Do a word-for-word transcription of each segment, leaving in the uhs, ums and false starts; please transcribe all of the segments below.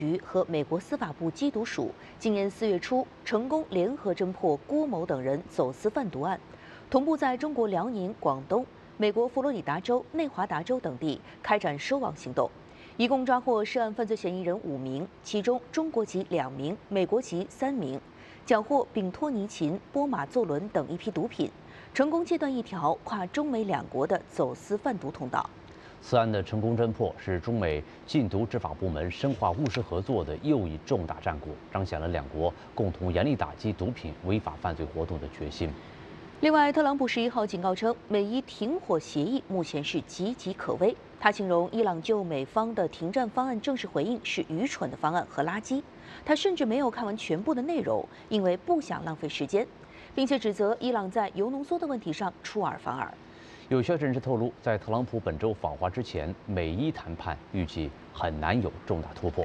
局和美国司法部缉毒署今年四月初成功联合侦破郭某等人走私贩毒案，同步在中国辽宁、广东、美国佛罗里达州、内华达州等地开展收网行动，一共抓获涉案犯罪嫌疑人五名，其中中国籍两名，美国籍三名，缴获丙托尼嗪、波马唑仑等一批毒品，成功切断一条跨中美两国的走私贩毒通道。 此案的成功侦破是中美禁毒执法部门深化务实合作的又一重大战果，彰显了两国共同严厉打击毒品违法犯罪活动的决心。 另外，特朗普十一号警告称，美伊停火协议目前是岌岌可危。他形容伊朗就美方的停战方案正式回应是愚蠢的方案和垃圾。他甚至没有看完全部的内容，因为不想浪费时间，并且指责伊朗在铀浓缩的问题上出尔反尔。 有消息人士透露，在特朗普本周访华之前，美伊谈判预计很难有重大突破。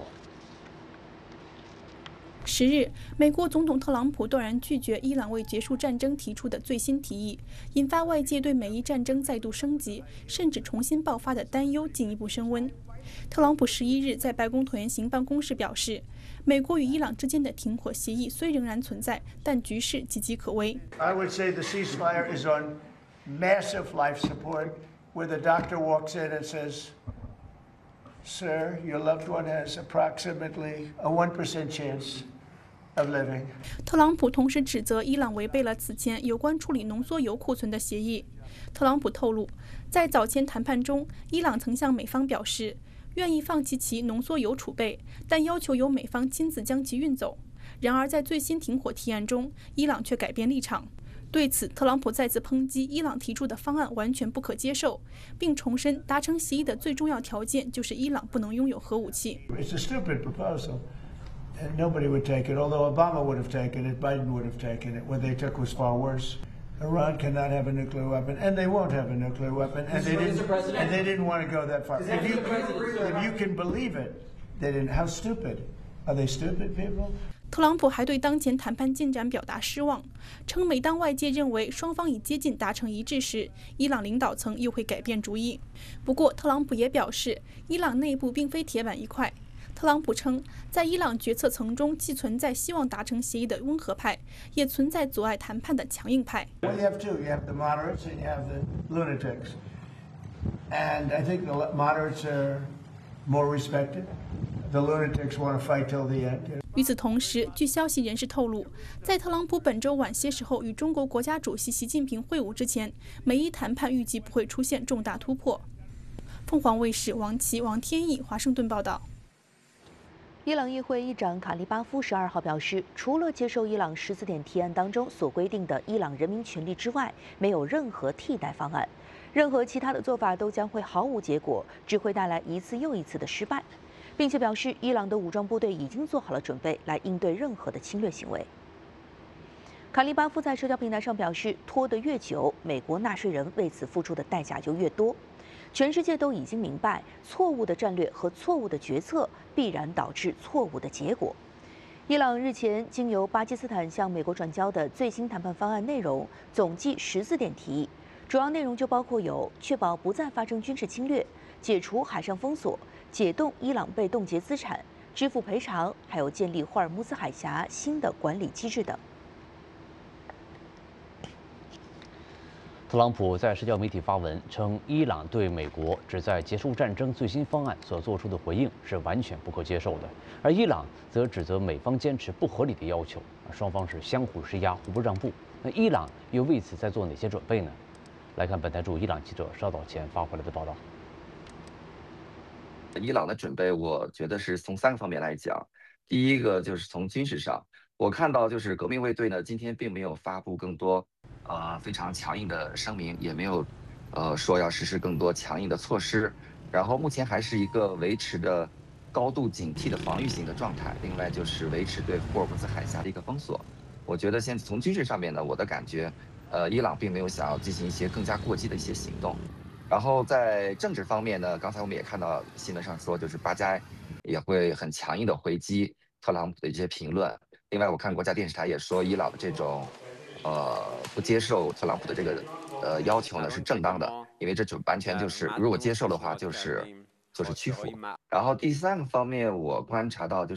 十日，美国总统特朗普断然拒绝伊朗为结束战争提出的最新提议，引发外界对美伊战争再度升级，甚至重新爆发的担忧进一步升温。特朗普十一日在白宫椭圆形办公室表示，美国与伊朗之间的停火协议虽仍然存在，但局势岌岌可危。 I would say the ceasefire is on massive life support, where the doctor walks in and says, "Sir, your loved one has approximately a one percent chance of living." 特朗普同时指责伊朗违背了此前有关处理浓缩铀库存的协议。特朗普透露，在早前谈判中，伊朗曾向美方表示愿意放弃其浓缩铀储备，但要求由美方亲自将其运走。然而，在最新停火提案中，伊朗却改变立场。 对此，特朗普再次抨击伊朗提出的方案完全不可接受，并重申达成协议的最重要条件就是伊朗不能拥有核武器。 It's a stupid proposal, and nobody would take it. Although Obama would have taken it, Biden would have taken it. What they took was far worse. Iran cannot have a nuclear weapon, and they won't have a nuclear weapon, and they didn't. And they didn't want to go that far. If you, if you can believe it, they didn't. How stupid? Are they stupid people? 特朗普还对当前谈判进展表达失望，称每当外界认为双方已接近达成一致时，伊朗领导层又会改变主意。不过，特朗普也表示，伊朗内部并非铁板一块。特朗普称，在伊朗决策层中，既存在希望达成协议的温和派，也存在阻碍谈判的强硬派。 Well, you have two. You have the moderates and you have the lunatics. And I think the moderates are more respected. The lunatics want to fight till the end. 与此同时，据消息人士透露，在特朗普本周晚些时候与中国国家主席习近平会晤之前，美伊谈判预计不会出现重大突破。凤凰卫视王琦、王天翼华盛顿报道。 伊朗议会议长卡利巴夫十二号表示，除了接受伊朗十四点提案当中所规定的伊朗人民权利之外，没有任何替代方案，任何其他的做法都将会毫无结果，只会带来一次又一次的失败。 并且表示，伊朗的武装部队已经做好了准备来应对任何的侵略行为。卡利巴夫在社交平台上表示，拖得越久，美国纳税人为此付出的代价就越多。全世界都已经明白，错误的战略和错误的决策必然导致错误的结果。伊朗日前经由巴基斯坦向美国转交的最新谈判方案内容总计十四点提议，主要内容就包括有确保不再发生军事侵略、解除海上封锁。 解冻伊朗被冻结资产、支付赔偿，还有建立霍尔木兹海峡新的管理机制等。 特朗普在社交媒体发文称，伊朗对美国旨在结束战争最新方案所做出的回应是完全不可接受的，而伊朗则指责美方坚持不合理的要求，双方是相互施压、互不让步。那伊朗又为此在做哪些准备呢？来看本台驻伊朗记者稍早前发回来的报道。 伊朗的准备，我觉得是从三个方面来讲。第一个就是从军事上，我看到就是革命卫队呢，今天并没有发布更多，呃非常强硬的声明，也没有，呃说要实施更多强硬的措施。然后目前还是一个维持的高度警惕的防御性的状态。另外就是维持对霍尔木兹海峡的一个封锁。我觉得现在从军事上面呢，我的感觉，呃，伊朗并没有想要进行一些更加过激的一些行动。 然后在政治方面呢，刚才我们也看到新闻上说，就是巴斋也会很强硬的回击特朗普的一些评论。另外，我看国家电视台也说，伊朗的这种，呃，不接受特朗普的这个呃要求呢是正当的，因为这就完全就是，如果接受的话，就是就是屈服。然后第三个方面，我观察到就。